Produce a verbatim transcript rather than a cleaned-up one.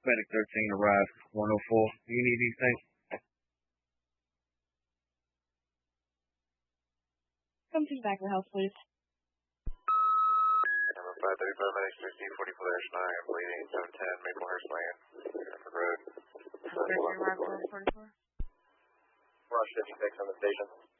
Medic thirteen arrived, one oh four. Do you need anything? Come to the back of the house, please. Number five thirty-five, Medic sixty, forty-four dash nine, I'm bleeding, seven ten, Maplehurst Lane, Stafford Road. thirteen arrived, one forty-four. Rush fifty-six on the station.